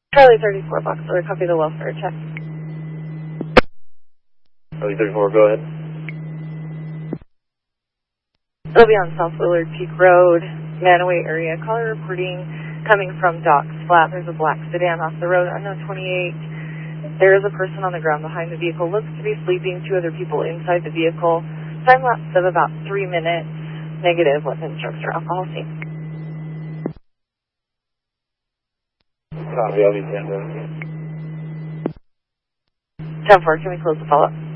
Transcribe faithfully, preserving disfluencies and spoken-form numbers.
Charlie thirty-four, Boxer, copy the welfare check. Charlie thirty-four, go ahead. It'll be on South Willard Peak Road, Manaway area. Caller reporting coming from Docks Flat. There's a black sedan off the road, unknown twenty-eight. There is a person on the ground behind the vehicle. Looks to be sleeping. Two other people inside the vehicle. Time lapse of about three minutes. Negative weapons, drugs, or alcohol scene. Copy, I'll be ten. ten four, can we close the follow-up?